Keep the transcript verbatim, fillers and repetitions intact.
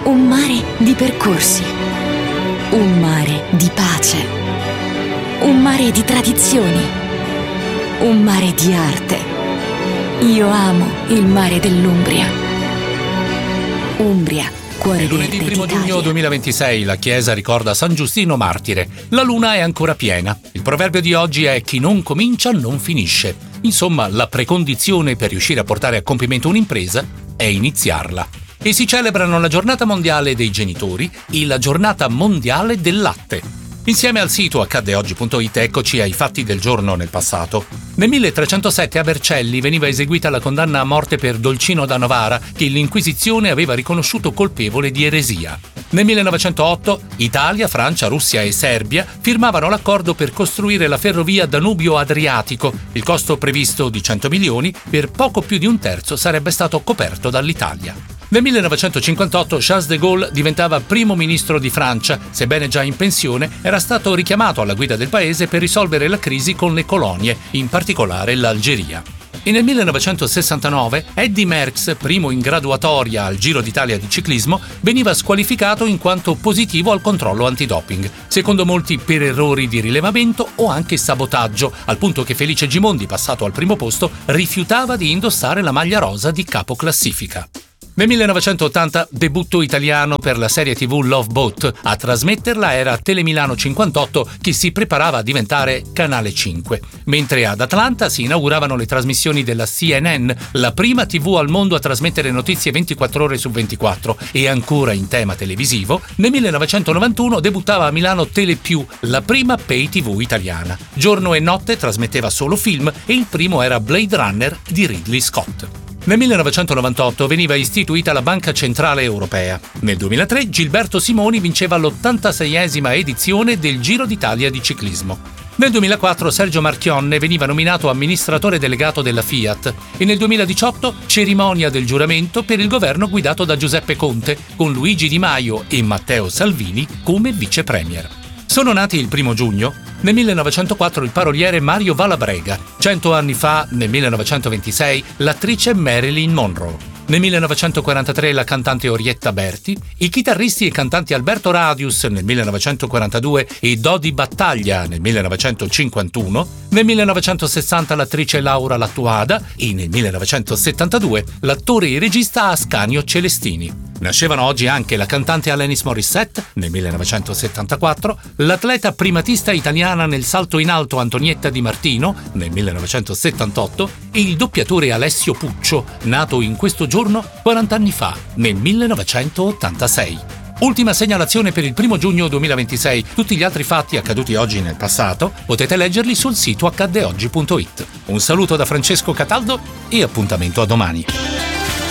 Un mare di percorsi. Un mare di pace. Un mare di tradizioni. Un mare di arte. Io amo il mare dell'Umbria. Umbria, cuore verde Lunedì primo d'Italia. giugno duemilaventisei la Chiesa ricorda San Giustino martire. La luna è ancora piena. Il proverbio di oggi è: chi non comincia non finisce. Insomma, la precondizione per riuscire a portare a compimento un'impresa è iniziarla. E si celebrano la giornata mondiale dei genitori e la giornata mondiale del latte. Insieme al sito accadde oggi punto it eccoci ai fatti del giorno nel passato. Nel milletrecentosette a Vercelli veniva eseguita la condanna a morte per Dolcino da Novara, che l'Inquisizione aveva riconosciuto colpevole di eresia. Nel millenovecentootto Italia, Francia, Russia e Serbia firmavano l'accordo per costruire la ferrovia Danubio-Adriatico. Il costo previsto di cento milioni, per poco più di un terzo sarebbe stato coperto dall'Italia. Nel millenovecentocinquantotto Charles de Gaulle diventava primo ministro di Francia. Sebbene già in pensione, era stato richiamato alla guida del paese per risolvere la crisi con le colonie, in particolare l'Algeria. E nel millenovecentosessantanove Eddy Merckx, primo in graduatoria al Giro d'Italia di ciclismo, veniva squalificato in quanto positivo al controllo antidoping, secondo molti per errori di rilevamento o anche sabotaggio, al punto che Felice Gimondi, passato al primo posto, rifiutava di indossare la maglia rosa di capo classifica. Nel millenovecentottanta debutto italiano per la serie tivù Love Boat. A trasmetterla era Telemilano cinquantotto, che si preparava a diventare Canale cinque. Mentre ad Atlanta si inauguravano le trasmissioni della C N N, la prima tivù al mondo a trasmettere notizie ventiquattro ore su ventiquattro. E ancora in tema televisivo, nel millenovecentonovantuno debuttava a Milano Telepiù, la prima pay tivù italiana. Giorno e notte trasmetteva solo film e il primo era Blade Runner di Ridley Scott. Nel millenovecentonovantotto veniva istituita la Banca Centrale Europea. Nel duemilatré Gilberto Simoni vinceva l'ottantaseiesima edizione del Giro d'Italia di ciclismo. Nel duemilaquattro Sergio Marchionne veniva nominato amministratore delegato della Fiat e nel duemiladiciotto cerimonia del giuramento per il governo guidato da Giuseppe Conte, con Luigi Di Maio e Matteo Salvini come vice premier. Sono nati il primo giugno. Nel millenovecentoquattro il paroliere Mario Valabrega. Cento anni fa, nel millenovecentoventisei, l'attrice Marilyn Monroe. Nel millenovecentoquarantatré la cantante Orietta Berti, i chitarristi e cantanti Alberto Radius nel millenovecentoquarantadue e Dodi Battaglia nel millenovecentocinquantuno, nel millenovecentosessanta l'attrice Laura Lattuada e nel millenovecentosettantadue l'attore e regista Ascanio Celestini. Nascevano oggi anche la cantante Alanis Morissette nel millenovecentosettantaquattro, l'atleta primatista italiana nel salto in alto Antonietta Di Martino nel millenovecentosettantotto e il doppiatore Alessio Puccio, nato in questo giorno quaranta anni fa, nel millenovecentottantasei. Ultima segnalazione per il primo giugno duemilaventisei. Tutti gli altri fatti accaduti oggi nel passato potete leggerli sul sito accadde oggi punto it. Un saluto da Francesco Cataldo e appuntamento a domani.